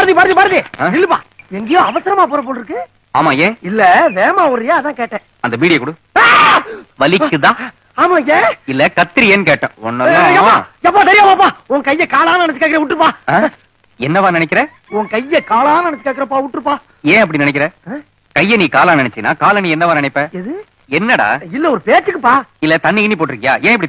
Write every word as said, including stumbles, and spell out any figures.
பாரதி பாரதி பாரதி இல்லப்பா, எங்கேயோ அவசரமா போற போல் இருக்கு. ஆமா, ஏன் இல்ல வேமா ஒரியா அதான் கேட்டேன். அந்த பீடியை கொடு. வலிக்குதா? ஆமா, ஏன் இல்ல கத்திரியேன்னு கேட்டேன். எப்பா தெரியாமாப்பா, உன் கைய காலான்னு நினைச்சு கேக்குற, விட்டுப்பா. என்னவா நினைக்கிற? உன் கைய காலான்னு நினைச்சு கேக்குறப்பா, விட்டுருப்பா. ஏன் அப்படி நினைக்கிற? கைய நீ காலா நினைச்சினா கால நீ என்னவா நினைப்ப? எது? என்னடா? இல்ல ஒரு பேச்சுக்குப்பா. இல்ல தண்ணி இனி போட்டிருக்கியா? ஏன் இப்படி